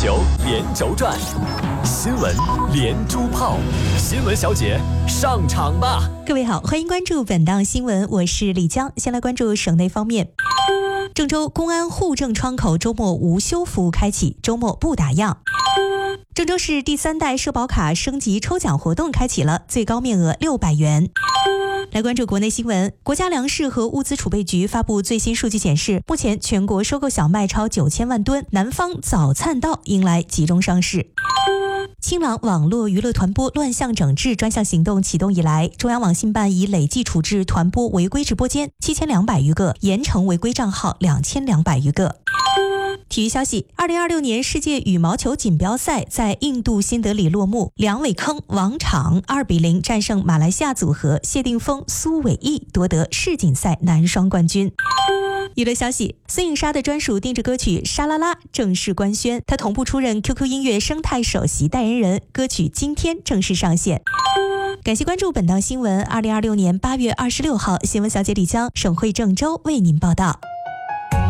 球连轴转，新闻连珠炮，新闻小姐上场吧！ 各位好，欢迎关注本档新闻，我是李江。先来关注省内方面。郑州公安户政窗口周末无休服务开启，周末不打烊。郑州市第3代社保卡升级抽奖活动开启了，最高面额600元。来关注国内新闻，国家粮食和物资储备局发布最新数据显示，目前全国收购小麦超9000万吨，南方早餐稻迎来集中上市。清朗网络娱乐团播乱象整治专项行动启动以来，中央网信办已累计处置团播违规直播间7200余个，严惩违规账号2200余个。体育消息，2026年世界羽毛球锦标赛在印度新德里落幕，梁伟铿、王昶2-0战胜马来西亚组合谢定峰、苏伟毅，夺得世锦赛男双冠军。娱乐消息，孙颖莎的专属定制歌曲《沙啦啦》正式官宣，她同步出任 QQ 音乐生态首席代言人，歌曲今天正式上线。感谢关注本档新闻，2026年8月26号，新闻小姐李江，省会郑州为您报道。